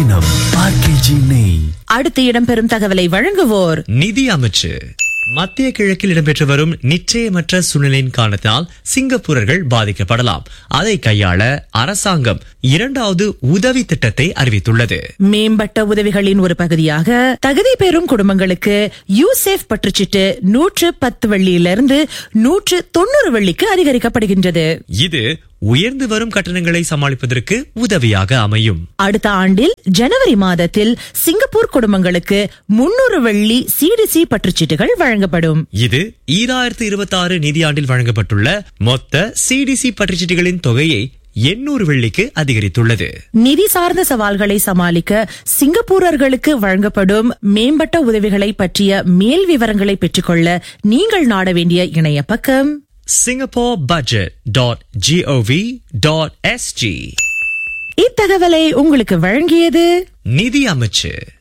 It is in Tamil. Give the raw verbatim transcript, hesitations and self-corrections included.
அடுத்து இடம்பெறும் தகவலை வழங்குவோர் நிதி அமைச்சு. மத்திய கிழக்கில் இடம்பெற்று வரும் நிச்சயமற்ற சூழ்நிலையின் காரணத்தால் சிங்கப்பூரர்கள் பாதிக்கப்படலாம். அதை கையாள அரசாங்கம் இரண்டாவது உதவி திட்டத்தை அறிவித்துள்ளது. மேம்பட்ட உதவிகளின் ஒரு பகுதியாக தகுதி பெறும் குடும்பங்களுக்கு யூசேஃப் பற்றுச்சீட்டு நூற்று பத்து வெள்ளியிலிருந்து நூற்று தொண்ணூறு வெள்ளிக்கு அதிகரிக்கப்படுகின்றது. இது உயர்ந்து வரும் கட்டணங்களை சமாளிப்பதற்கு உதவியாக அமையும். அடுத்த ஆண்டில் ஜனவரி மாதத்தில் சிங்கப்பூர் குடும்பங்களுக்கு முன்னூறு வெள்ளி சிடிசி பற்றுச்சீட்டுகள் வழங்கப்படும். இது ஈராயிரத்து இருபத்தி ஆறு நிதியாண்டில் வழங்கப்பட்டுள்ள மொத்த சிடிசி பற்றுச்சீட்டுகளின் தொகையை எண்ணூறு வெள்ளிக்கு அதிகரித்துள்ளது. நிதி சார்ந்த சவால்களை சமாளிக்க சிங்கப்பூரர்களுக்கு வழங்கப்படும் மேம்பட்ட உதவிகளை பற்றிய மேல் விவரங்களை பெற்றுக்கொள்ள நீங்கள் நாட வேண்டிய இணைய பக்கம் singapore budget dot gov dot s g. இத்தகவலை உங்களுக்கு வழங்கியது நிதி அமைச்சு.